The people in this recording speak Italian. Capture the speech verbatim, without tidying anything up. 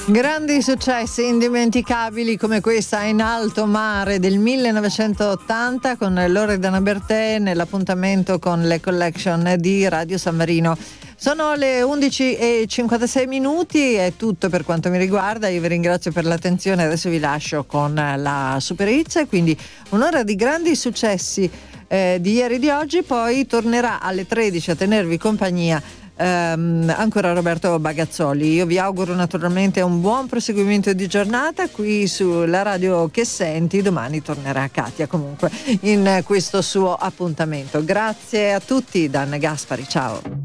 Grandi successi indimenticabili come questa In alto mare del millenovecentottanta con Loredana Bertè nell'appuntamento con le collection di Radio San Marino. Sono le undici e cinquantasei minuti, è tutto per quanto mi riguarda, io vi ringrazio per l'attenzione, adesso vi lascio con la Super Hits, quindi un'ora di grandi successi eh, di ieri e di oggi, poi tornerà alle tredici a tenervi compagnia Um, ancora Roberto Bagazzoli. Io vi auguro naturalmente un buon proseguimento di giornata qui sulla radio che senti. Domani tornerà Katia comunque in questo suo appuntamento. Grazie a tutti da Anna Gaspari, ciao.